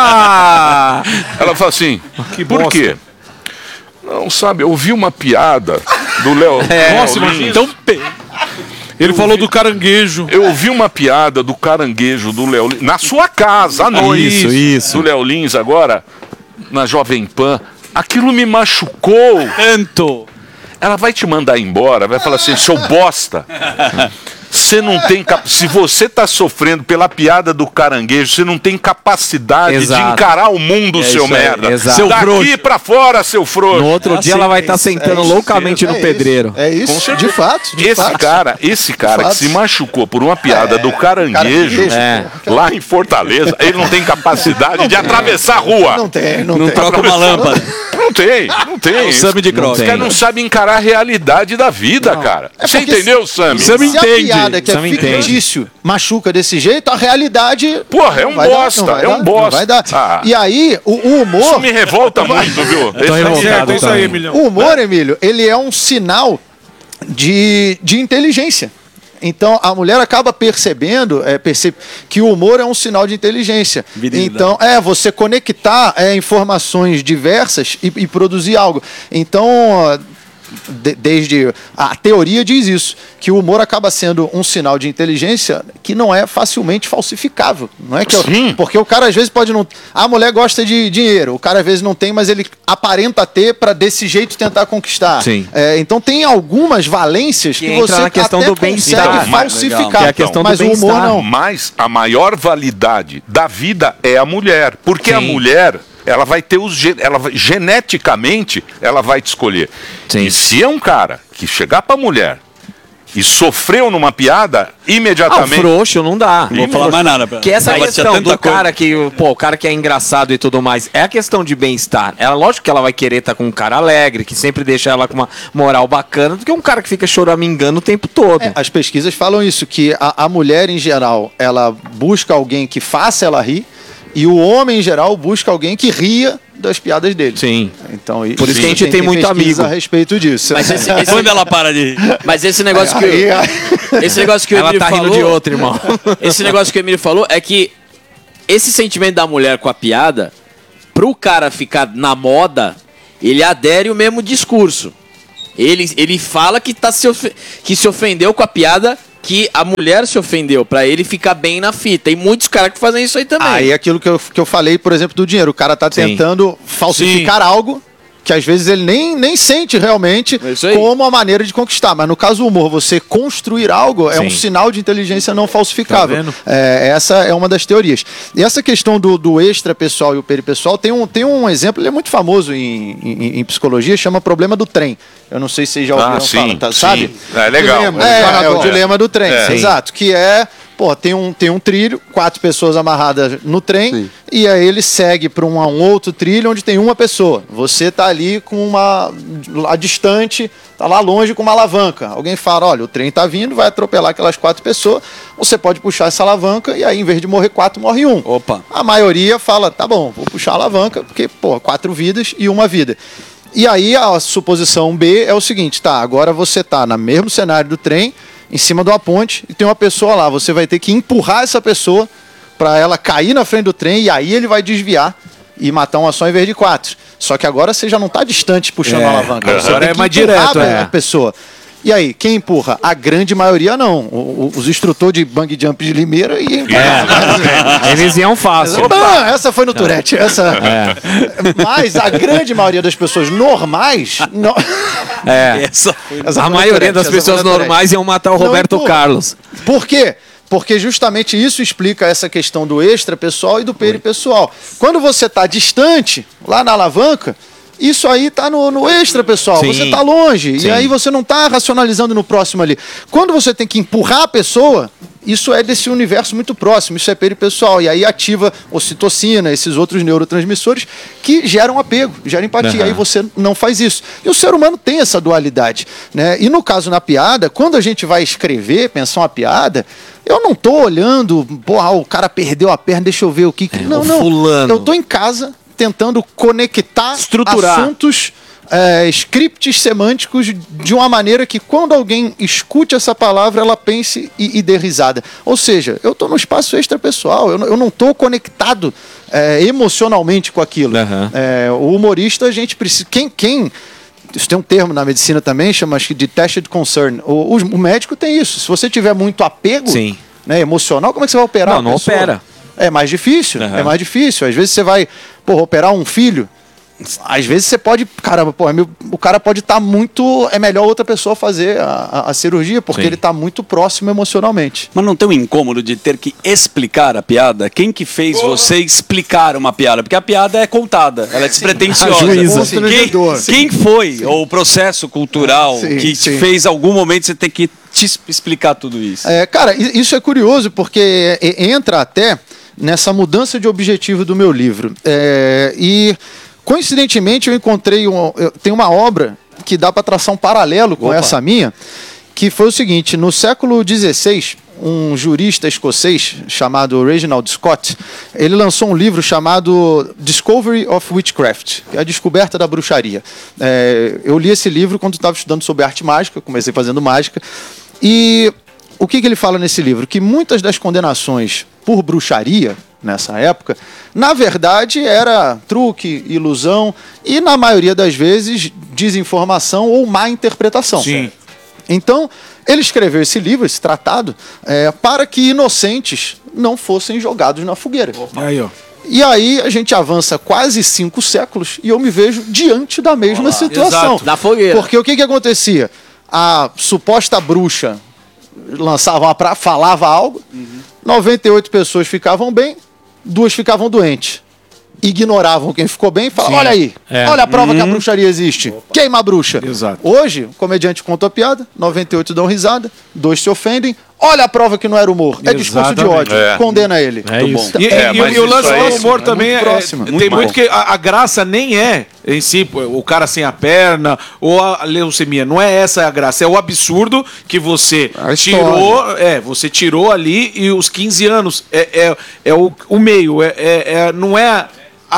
[SPEAKER 3] Ela fala assim, que por bosta. Quê? Não, sabe, eu ouvi uma piada do Léo.
[SPEAKER 15] É, nossa, imagina. Então, ele eu falou ouvi, do caranguejo.
[SPEAKER 3] Eu ouvi uma piada do caranguejo do Léo Lins, na sua casa, à noite.
[SPEAKER 5] Isso, isso.
[SPEAKER 3] Do Léo Lins, agora, na Jovem Pan. Aquilo me machucou.
[SPEAKER 5] Tanto.
[SPEAKER 3] Ela vai te mandar embora, vai falar assim, seu bosta. Você não tem cap... Se você está sofrendo pela piada do caranguejo, você não tem capacidade exato. De encarar o mundo, é seu merda. Aí, seu Daqui frouxo. Pra fora, seu frouxo.
[SPEAKER 2] No outro ah, dia sim, ela vai estar tá sentando é loucamente é no pedreiro.
[SPEAKER 1] É isso, de fato. De
[SPEAKER 3] esse
[SPEAKER 1] fato.
[SPEAKER 3] cara, esse cara que se machucou por uma piada é, do caranguejo, caranguejo é. Lá em Fortaleza, ele não tem capacidade não de tem. Atravessar a rua.
[SPEAKER 1] Não tem, não,
[SPEAKER 5] não
[SPEAKER 1] tem.
[SPEAKER 5] troca uma lâmpada.
[SPEAKER 3] Não tem, não tem.
[SPEAKER 5] O Sammy de Cross.
[SPEAKER 3] Os caras não sabem encarar a realidade da vida, não. Cara. É você entendeu, Sammy?
[SPEAKER 1] Você me entende. A piada que é fictício machuca desse jeito, a realidade...
[SPEAKER 3] Porra, é um bosta, dar, é um dar, bosta.
[SPEAKER 1] Vai dar. Ah. E aí, o, o humor...
[SPEAKER 3] Isso me revolta muito, viu?
[SPEAKER 15] Tô revoltado, é isso aí, Emílio.
[SPEAKER 1] O humor, Emílio, ele é um sinal de, de inteligência. Então, a mulher acaba percebendo é, percebe, que o humor é um sinal de inteligência. Virilidade. Então, é você conectar é, informações diversas e, e produzir algo. Então, de, desde... A teoria diz isso, que o humor acaba sendo um sinal de inteligência que não é facilmente falsificável. Não é que eu, porque o cara, às vezes, pode não... A mulher gosta de dinheiro, o cara, às vezes, não tem, mas ele aparenta ter para, desse jeito, tentar conquistar.
[SPEAKER 2] Sim.
[SPEAKER 1] É, então, tem algumas valências que, que você
[SPEAKER 2] na questão
[SPEAKER 1] até
[SPEAKER 2] do
[SPEAKER 1] consegue
[SPEAKER 2] bem
[SPEAKER 1] falsificar.
[SPEAKER 2] Que é a questão
[SPEAKER 1] mas
[SPEAKER 2] do
[SPEAKER 1] o humor não.
[SPEAKER 3] Mas a maior validade da vida é a mulher. Porque Sim. a mulher... Ela vai ter os ela geneticamente ela vai te escolher. Sim. E se é um cara que chegar pra mulher e sofreu numa piada, imediatamente...
[SPEAKER 2] Ah, frouxo não dá.
[SPEAKER 5] Não vou falar mais nada. Pra...
[SPEAKER 2] Que essa
[SPEAKER 5] Mas
[SPEAKER 2] questão do cara que, pô, o cara que é engraçado e tudo mais, é a questão de bem-estar. Ela, lógico que ela vai querer estar com um cara alegre, que sempre deixa ela com uma moral bacana, do que um cara que fica choramingando o tempo todo.
[SPEAKER 1] É, as pesquisas falam isso, que a, a mulher, em geral, ela busca alguém que faça ela rir, e o homem, em geral, busca alguém que ria das piadas dele.
[SPEAKER 2] Sim.
[SPEAKER 1] Então,
[SPEAKER 2] por isso que a gente tem, tem muito amigo
[SPEAKER 1] a respeito disso.
[SPEAKER 2] Mas esse, esse...
[SPEAKER 5] Quando ela para de...
[SPEAKER 2] Mas esse negócio que
[SPEAKER 1] aí,
[SPEAKER 2] eu...
[SPEAKER 1] aí...
[SPEAKER 2] esse negócio que o
[SPEAKER 1] ela
[SPEAKER 2] Emílio
[SPEAKER 1] tá
[SPEAKER 2] falou...
[SPEAKER 1] rindo de outro,
[SPEAKER 2] irmão. Esse negócio que o Emílio falou é que esse sentimento da mulher com a piada, pro cara ficar na moda, ele adere o mesmo discurso. Ele, ele fala que, tá se of... que se ofendeu com a piada... que a mulher se ofendeu, pra ele ficar bem na fita. Tem muitos caras que fazem isso aí também.
[SPEAKER 1] Aí é aquilo que eu, que eu falei, por exemplo, do dinheiro. O cara tá
[SPEAKER 2] Sim.
[SPEAKER 1] tentando falsificar
[SPEAKER 2] Sim.
[SPEAKER 1] algo que às vezes ele nem, nem sente realmente como a maneira de conquistar. Mas no caso do humor, você construir algo é
[SPEAKER 2] Sim.
[SPEAKER 1] um sinal de inteligência não falsificável.
[SPEAKER 2] Tá vendo?
[SPEAKER 1] É, essa é uma das teorias. E essa questão do, do extra-pessoal e o peripessoal, tem um, tem um exemplo, ele é muito famoso em, em, em psicologia, chama problema do trem. Eu não sei se vocês já ouviram
[SPEAKER 3] Ah, sim,
[SPEAKER 1] falar, tá,
[SPEAKER 3] sim.
[SPEAKER 1] sabe?
[SPEAKER 3] É legal.
[SPEAKER 1] Dilema, é, é, é o dilema do trem,
[SPEAKER 3] É.
[SPEAKER 1] exato. Que é, pô, tem um, tem um trilho, quatro pessoas amarradas no trem,
[SPEAKER 16] Sim.
[SPEAKER 1] e aí ele segue para um, um outro trilho onde tem uma pessoa. Você tá ali com uma... lá distante, tá lá longe com uma alavanca. Alguém fala, olha, o trem tá vindo, vai atropelar aquelas quatro pessoas, você pode puxar essa alavanca e aí, em vez de morrer quatro, morre um.
[SPEAKER 5] Opa.
[SPEAKER 1] A maioria fala, tá bom, vou puxar a alavanca, porque, pô, quatro vidas e uma vida. E aí a suposição B é o seguinte, tá, agora você tá no mesmo cenário do trem, em cima de uma ponte, e tem uma pessoa lá, você vai ter que empurrar essa pessoa para ela cair na frente do trem, e aí ele vai desviar e matar uma só em vez de quatro. Só que agora você já não tá distante puxando
[SPEAKER 2] É,
[SPEAKER 1] a alavanca, você
[SPEAKER 2] agora
[SPEAKER 1] tem
[SPEAKER 2] é
[SPEAKER 1] que
[SPEAKER 2] mais
[SPEAKER 1] empurrar
[SPEAKER 2] direto,
[SPEAKER 1] a
[SPEAKER 2] é.
[SPEAKER 1] pessoa. E aí, quem empurra? A grande maioria não. O- o- os instrutores de bang jump de Limeira e
[SPEAKER 2] É. Eles iam fácil.
[SPEAKER 1] Ah, essa foi no Tourette. Essa... Mas a grande maioria das pessoas normais. Não...
[SPEAKER 2] É.
[SPEAKER 1] Essa
[SPEAKER 2] A
[SPEAKER 1] foi no
[SPEAKER 2] maioria
[SPEAKER 1] Tourette,
[SPEAKER 2] das
[SPEAKER 1] essa
[SPEAKER 2] pessoas
[SPEAKER 1] foi no Tourette.
[SPEAKER 2] normais iam matar o
[SPEAKER 1] Não
[SPEAKER 2] Roberto
[SPEAKER 1] empurra.
[SPEAKER 2] Carlos.
[SPEAKER 1] Por quê? Porque justamente isso explica essa questão do extra-pessoal e do peripessoal. Quando você está distante, lá na alavanca, isso aí está no, no extra-pessoal.
[SPEAKER 2] Sim.
[SPEAKER 1] Você está longe.
[SPEAKER 2] Sim.
[SPEAKER 1] E aí você não está racionalizando no próximo ali. Quando você tem que empurrar a pessoa, isso é desse universo muito próximo. Isso é peripessoal. E aí ativa ocitocina, esses outros neurotransmissores que geram apego, geram empatia.
[SPEAKER 2] Uhum.
[SPEAKER 1] Aí você não faz isso. E o ser humano tem essa dualidade, né? E no caso, na piada, quando a gente vai escrever, pensar uma piada, eu não tô olhando, pô, ah, o cara perdeu a perna, deixa eu ver o que... que... não,
[SPEAKER 2] o
[SPEAKER 1] não.
[SPEAKER 2] fulano.
[SPEAKER 1] Eu tô em casa tentando conectar
[SPEAKER 2] Estruturar.
[SPEAKER 1] assuntos, é, scripts semânticos de uma maneira que quando alguém escute essa palavra, ela pense e, e dê risada. Ou seja, eu tô no espaço extrapessoal, eu, não- eu não tô conectado é, emocionalmente com aquilo.
[SPEAKER 2] Uhum.
[SPEAKER 1] É, o humorista, a gente precisa... Quem... quem isso tem um termo na medicina também, chama acho que de tested concern. O, o, o médico tem isso. Se você tiver muito apego,
[SPEAKER 2] Sim.
[SPEAKER 1] né, emocional, como é que você vai operar
[SPEAKER 2] Não,
[SPEAKER 1] a
[SPEAKER 2] não
[SPEAKER 1] pessoa?
[SPEAKER 2] opera.
[SPEAKER 1] É mais difícil,
[SPEAKER 2] Uhum.
[SPEAKER 1] é mais difícil. Às vezes você vai, porra, operar um filho, às vezes você pode, caramba, pô, é meu- o cara pode estar muito, é melhor outra pessoa fazer a, a- a cirurgia, porque
[SPEAKER 5] Sim.
[SPEAKER 1] ele está muito próximo emocionalmente.
[SPEAKER 5] Mas não tem um incômodo de ter que explicar a piada? Quem que fez você explicar uma piada? Porque a piada é contada, ela é despretensiosa.
[SPEAKER 1] A juíza.
[SPEAKER 5] Quem,
[SPEAKER 1] Constrangedor.
[SPEAKER 5] quem foi o processo cultural
[SPEAKER 1] Sim,
[SPEAKER 5] que
[SPEAKER 1] sim.
[SPEAKER 5] fez algum momento você ter que te es- explicar tudo isso?
[SPEAKER 1] É, cara, i- isso é curioso porque é, entra até nessa mudança de objetivo do meu livro. É, e, coincidentemente, eu encontrei um, eu, tem uma obra que dá para traçar um paralelo com
[SPEAKER 2] Opa.
[SPEAKER 1] essa minha, que foi o seguinte: no século dezesseis, um jurista escocês chamado Reginald Scott, ele lançou um livro chamado Discovery of Witchcraft, que é a descoberta da bruxaria. É, eu li esse livro quando estava estudando sobre arte mágica, comecei fazendo mágica, e o que, que ele fala nesse livro? Que muitas das condenações por bruxaria, nessa época, na verdade era truque, ilusão e, na maioria das vezes, desinformação ou má interpretação.
[SPEAKER 2] Sim.
[SPEAKER 1] Então, ele escreveu esse livro, esse tratado, é, para que inocentes não fossem jogados na fogueira.
[SPEAKER 2] Aí, ó.
[SPEAKER 1] E aí a gente avança quase cinco séculos e eu me vejo diante da mesma situação.
[SPEAKER 2] Exato. Na fogueira.
[SPEAKER 1] Porque o que, que acontecia? A suposta bruxa lançava uma pra... falava algo, noventa e oito pessoas ficavam bem, duas ficavam doentes. ignoravam quem ficou bem e falavam,
[SPEAKER 15] Sim.
[SPEAKER 1] olha aí,
[SPEAKER 15] É.
[SPEAKER 1] olha a prova
[SPEAKER 15] Hum.
[SPEAKER 1] que a bruxaria existe. Queima a bruxa.
[SPEAKER 15] Exato.
[SPEAKER 1] Hoje, o comediante conta a piada, noventa e oito dão risada, dois se ofendem, olha a prova que não era humor. É discurso de
[SPEAKER 15] Exatamente.
[SPEAKER 1] ódio.
[SPEAKER 15] É.
[SPEAKER 1] Condena ele.
[SPEAKER 15] É isso.
[SPEAKER 1] Então,
[SPEAKER 15] E,
[SPEAKER 1] é,
[SPEAKER 15] e-
[SPEAKER 1] mas
[SPEAKER 15] e o
[SPEAKER 1] isso
[SPEAKER 15] lance
[SPEAKER 1] aí
[SPEAKER 15] do humor
[SPEAKER 1] é
[SPEAKER 15] também
[SPEAKER 1] muito
[SPEAKER 15] é,
[SPEAKER 1] próximo.
[SPEAKER 15] tem
[SPEAKER 1] Muito
[SPEAKER 15] muito
[SPEAKER 1] bom.
[SPEAKER 15] que a, a graça nem é em si o cara sem a perna ou a leucemia, não é essa a graça, é o absurdo que você tirou, é, você tirou ali e os quinze anos é, é, é o, o meio, é, é, é- não é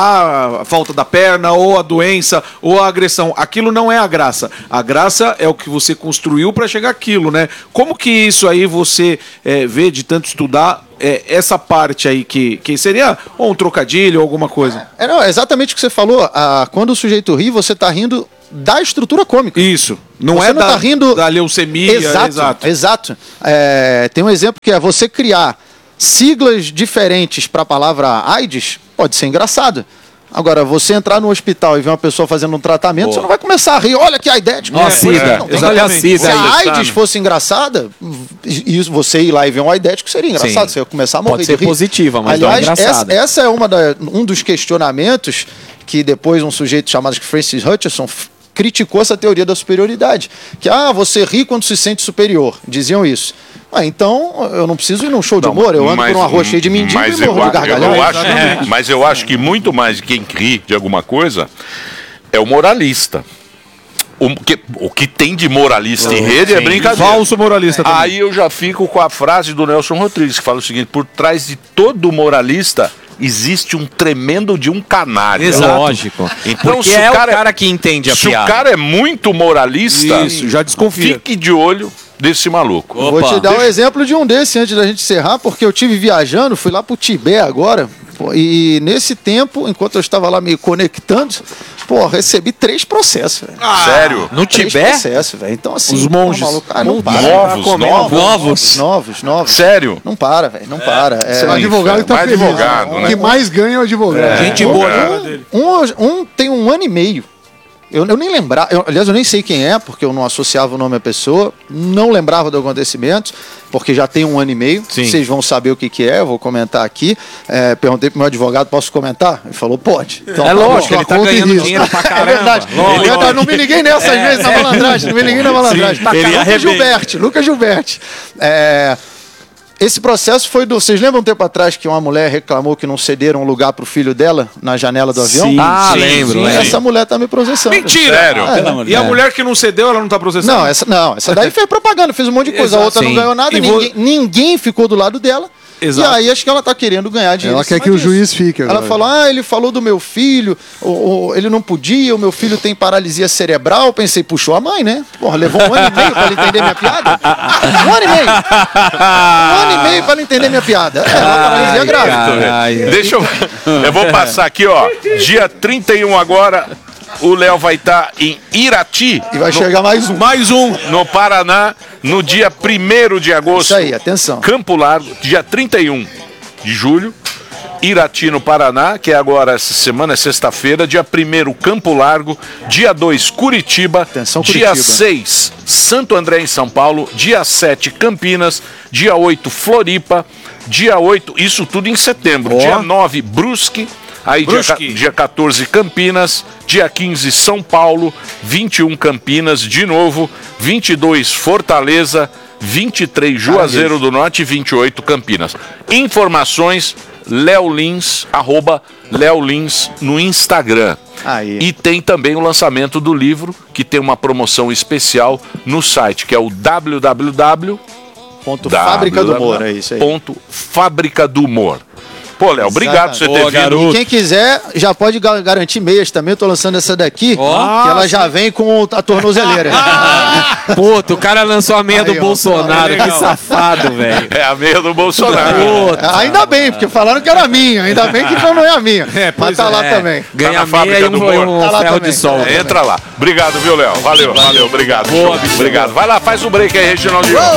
[SPEAKER 15] a falta da perna, ou a doença, ou a agressão. Aquilo não é a graça. A graça é o que você construiu para chegar àquilo, né? Como que isso aí você é, vê de tanto estudar é, essa parte aí que, que seria ou um trocadilho ou alguma coisa?
[SPEAKER 1] É, não, é exatamente o que você falou. Ah, quando o sujeito ri, você está rindo da estrutura cômica.
[SPEAKER 15] Isso. Não
[SPEAKER 1] você
[SPEAKER 15] é
[SPEAKER 1] não
[SPEAKER 15] da,
[SPEAKER 1] tá rindo
[SPEAKER 15] da leucemia.
[SPEAKER 1] Exato,
[SPEAKER 15] exato.
[SPEAKER 1] exato. É, tem um exemplo que é você criar siglas diferentes para a palavra AIDS, pode ser engraçado. Agora, você entrar no hospital e ver uma pessoa fazendo um tratamento,
[SPEAKER 15] Boa.
[SPEAKER 1] você não vai começar a rir. Olha que aidético.
[SPEAKER 2] Ó, a SIDA.
[SPEAKER 1] Não tem
[SPEAKER 2] Olha a
[SPEAKER 1] como.
[SPEAKER 2] SIDA
[SPEAKER 1] Se
[SPEAKER 2] aí.
[SPEAKER 1] a AIDS fosse engraçada, e você ir lá e ver um aidético seria engraçado.
[SPEAKER 2] Sim.
[SPEAKER 1] Você ia começar a morrer
[SPEAKER 2] Pode
[SPEAKER 1] de
[SPEAKER 2] ser
[SPEAKER 1] rir.
[SPEAKER 2] positiva, mas não
[SPEAKER 1] Aliás,
[SPEAKER 2] engraçada.
[SPEAKER 1] Essa, essa é uma da, um dos questionamentos que depois um sujeito chamado Francis Hutcheson f- criticou essa teoria da superioridade. Que, ah, você ri quando se sente superior. Diziam isso. Ah, então eu não preciso ir num show de humor, eu ando
[SPEAKER 3] Mas-
[SPEAKER 1] por uma rua cheia de mendigo
[SPEAKER 3] mas
[SPEAKER 1] e morro
[SPEAKER 3] eu,
[SPEAKER 1] de gargalhada.
[SPEAKER 3] eu acho, Mas eu acho que muito mais de quem ri de alguma coisa é o moralista. O que, o que tem de moralista em rede é
[SPEAKER 15] Sim.
[SPEAKER 3] brincadeira.
[SPEAKER 15] Falso moralista também.
[SPEAKER 3] Aí eu já fico com a frase do Nelson Rodrigues, que fala o seguinte: por trás de todo moralista existe um tremendo de um canalha.
[SPEAKER 2] Exato. Lógico.
[SPEAKER 3] Então,
[SPEAKER 2] Porque
[SPEAKER 3] se
[SPEAKER 2] é
[SPEAKER 3] o
[SPEAKER 2] o
[SPEAKER 3] cara,
[SPEAKER 2] cara que entende a
[SPEAKER 3] se
[SPEAKER 2] piada.
[SPEAKER 3] o cara é muito moralista,
[SPEAKER 15] Isso, já desconfia.
[SPEAKER 3] fique de olho desse maluco.
[SPEAKER 1] Vou te dar um exemplo de um desse antes da gente encerrar, porque eu tive viajando, fui lá pro Tibete agora, pô, e nesse tempo, enquanto eu estava lá me conectando, pô, recebi três processos. velho.
[SPEAKER 3] Sério?
[SPEAKER 2] No
[SPEAKER 1] Três
[SPEAKER 2] Tibete?
[SPEAKER 1] processos, velho. Então, assim,
[SPEAKER 15] Os monges.
[SPEAKER 1] tá maluco. Ah, não para.
[SPEAKER 3] Novos,
[SPEAKER 1] Novos,
[SPEAKER 3] novos.
[SPEAKER 1] novos, novos, novos.
[SPEAKER 3] Sério?
[SPEAKER 1] Não para, velho, não para. É,
[SPEAKER 16] O advogado tá
[SPEAKER 3] mais
[SPEAKER 16] feliz.
[SPEAKER 3] advogado,
[SPEAKER 16] O
[SPEAKER 3] né?
[SPEAKER 16] que mais ganha é o advogado.
[SPEAKER 15] Gente
[SPEAKER 3] É,
[SPEAKER 15] boa,
[SPEAKER 3] é.
[SPEAKER 15] né?
[SPEAKER 1] Um, um tem um ano e meio. Eu, eu nem lembrava, eu, aliás, eu nem sei quem é, porque eu não associava o nome à pessoa, não lembrava do acontecimento, porque já tem um ano e meio.
[SPEAKER 2] Sim.
[SPEAKER 1] Vocês vão saber o que, que é, eu vou comentar aqui. É, perguntei pro meu advogado, posso comentar? Ele falou, pode. Então,
[SPEAKER 2] É
[SPEAKER 1] tá bom.
[SPEAKER 2] lógico, ele tá
[SPEAKER 1] Conta e
[SPEAKER 2] ganhando
[SPEAKER 1] risco.
[SPEAKER 2] dinheiro pra caramba.
[SPEAKER 1] É verdade.
[SPEAKER 2] Lógico.
[SPEAKER 1] Eu, eu não me liguei nessa às vezes, na malandragem, não me liguei na malandragem.
[SPEAKER 2] Sim, ele
[SPEAKER 1] Lucas
[SPEAKER 2] arrebenta.
[SPEAKER 1] Gilberti, Lucas Gilberti. É... Esse processo foi do. Vocês lembram um tempo atrás que uma mulher reclamou que não cederam um lugar pro filho dela na janela do avião?
[SPEAKER 2] Sim, Ah,
[SPEAKER 1] Sim,
[SPEAKER 2] lembro,
[SPEAKER 1] sim.
[SPEAKER 2] lembro.
[SPEAKER 1] Essa mulher tá me processando.
[SPEAKER 15] Mentira!
[SPEAKER 3] Sério?
[SPEAKER 1] É,
[SPEAKER 15] Pelo amor de E a Deus. mulher que não cedeu, ela não tá processando?
[SPEAKER 1] Não, essa, não, essa daí fez propaganda, fez um monte de coisa.
[SPEAKER 15] Exato,
[SPEAKER 1] a outra
[SPEAKER 2] sim.
[SPEAKER 1] não ganhou nada,
[SPEAKER 15] E vo-
[SPEAKER 1] ninguém, ninguém ficou do lado dela.
[SPEAKER 15] Exato.
[SPEAKER 1] E aí acho que ela tá querendo ganhar dinheiro.
[SPEAKER 16] Ela
[SPEAKER 1] em
[SPEAKER 16] quer
[SPEAKER 1] cima
[SPEAKER 16] que o
[SPEAKER 1] disso.
[SPEAKER 16] juiz fique
[SPEAKER 1] Ela
[SPEAKER 16] agora.
[SPEAKER 1] falou: ah, ele falou do meu filho, ou, ou ele não podia, o meu filho tem paralisia cerebral. Eu pensei, puxou a mãe, né? Porra, levou um ano e meio pra ele entender minha piada. Um ano e meio. Um ano e meio pra ele entender minha piada. É uma paralisia grave.
[SPEAKER 2] Caralho.
[SPEAKER 3] Deixa eu. Eu vou passar aqui, ó. Dia trinta e um agora. O Léo vai estar em Irati.
[SPEAKER 1] E vai chegar mais um.
[SPEAKER 15] Mais um.
[SPEAKER 3] No Paraná, no dia primeiro de agosto.
[SPEAKER 1] Isso aí, atenção.
[SPEAKER 3] Campo Largo, dia trinta e um de julho. Irati, no Paraná, que é agora essa semana, é sexta-feira. Dia primeiro, Campo Largo. Dia dois, Curitiba.
[SPEAKER 1] Atenção,
[SPEAKER 3] Dia
[SPEAKER 1] Curitiba.
[SPEAKER 3] seis, Santo André, em São Paulo. Dia sete, Campinas. Dia oito, Floripa. Dia oito, isso tudo em setembro.
[SPEAKER 15] Ó.
[SPEAKER 3] Dia nove, Brusque. Aí dia, ca-
[SPEAKER 15] Brusque.
[SPEAKER 3] dia quatorze, Campinas. Dia quinze, São Paulo. vinte e um, Campinas. De novo. vinte e dois, Fortaleza. vinte e três, Juazeiro do Norte. E vinte e oito, Campinas. Informações, Léo Lins, arroba Léo Lins no Instagram.
[SPEAKER 1] Aí.
[SPEAKER 3] E tem também o lançamento do livro, que tem uma promoção especial no site, que é o www
[SPEAKER 1] Ponto Fábrica do Humor, é isso aí.
[SPEAKER 3] Ponto Fábrica do Humor. Pô, Léo, obrigado por você ter
[SPEAKER 2] Boa,
[SPEAKER 3] vindo.
[SPEAKER 2] garoto.
[SPEAKER 1] Quem quiser, já pode ga- garantir meias também. Eu tô lançando essa daqui,
[SPEAKER 2] Ó.
[SPEAKER 1] que ela já vem com a tornozeleira.
[SPEAKER 2] Puta, o cara lançou a meia
[SPEAKER 1] Aí,
[SPEAKER 2] do
[SPEAKER 1] ó.
[SPEAKER 2] Bolsonaro. Que
[SPEAKER 15] Legal.
[SPEAKER 2] safado, velho.
[SPEAKER 3] É a meia do Bolsonaro.
[SPEAKER 2] Puta.
[SPEAKER 1] Ainda bem, porque falaram que era minha. Ainda bem que não é a minha.
[SPEAKER 15] É,
[SPEAKER 1] Mas
[SPEAKER 15] pois
[SPEAKER 1] tá
[SPEAKER 15] é.
[SPEAKER 1] lá também.
[SPEAKER 2] Ganha
[SPEAKER 3] na
[SPEAKER 2] meia
[SPEAKER 3] Fábrica
[SPEAKER 2] e
[SPEAKER 3] do
[SPEAKER 2] um,
[SPEAKER 3] Humor.
[SPEAKER 2] um
[SPEAKER 1] Tá lá
[SPEAKER 2] ferro
[SPEAKER 1] também.
[SPEAKER 2] de sol.
[SPEAKER 3] É, entra lá. Obrigado, viu, Léo? Valeu, valeu, obrigado.
[SPEAKER 2] Boa,
[SPEAKER 3] Show.
[SPEAKER 2] bicho.
[SPEAKER 3] Obrigado. Vai lá, faz o break aí, Reginaldinho.